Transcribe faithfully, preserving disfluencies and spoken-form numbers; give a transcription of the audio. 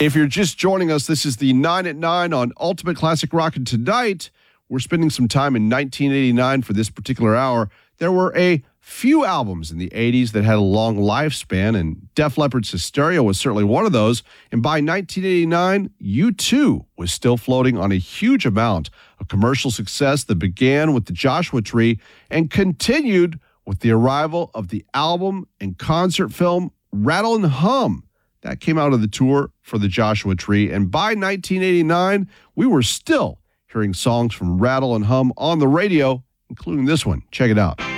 If you're just joining us, this is the nine at nine on Ultimate Classic Rock. And tonight, we're spending some time in nineteen eighty-nine for this particular hour. There were a few albums in the eighties that had a long lifespan, and Def Leppard's Hysteria was certainly one of those. And by nineteen eighty-nine, U two was still floating on a huge amount of commercial success that began with the Joshua Tree and continued with the arrival of the album and concert film Rattle and Hum. That came out of the tour for the Joshua Tree. And by nineteen eighty-nine, we were still hearing songs from Rattle and Hum on the radio, including this one. Check it out.